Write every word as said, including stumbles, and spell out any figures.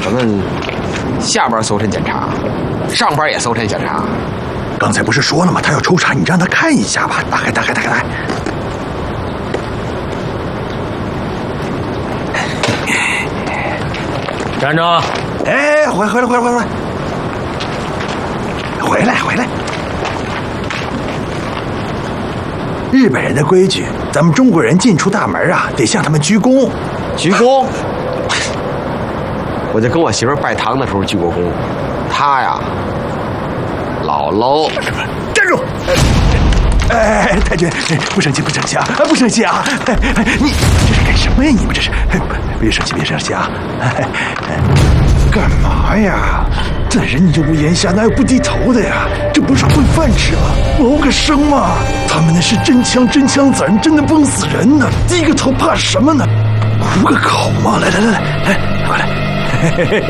咱们下边搜身检查，上边也搜身检查。 刚才不是说了吗？他要抽查，你让他看一下吧。打开，打开，打开，打开。 站住！ 哎，回回来，回来，回来，回来，回来。日本人的规矩，咱们中国人进出大门啊，得向他们鞠躬。 鞠躬？我就跟我媳妇拜堂的时候鞠过躬。她呀，老搂。 站住！哎，太君，不生气，不生气啊！不生气啊！你这是干什么呀？你们这是？别生气，别生气啊！干嘛呀？在人家屋檐下，哪有不低头的呀？这不是混饭吃吗？谋个生嘛！他们那是真枪真枪子儿，真的崩死人呢！低个头怕什么呢？糊个口嘛！来来来来来，快来！